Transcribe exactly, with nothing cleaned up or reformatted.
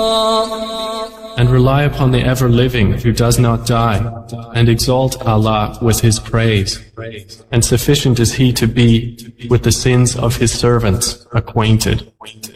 And rely upon the ever-living who does not die, and exalt Allah with His praise. And sufficient is He to be, with the sins of His servants, acquainted.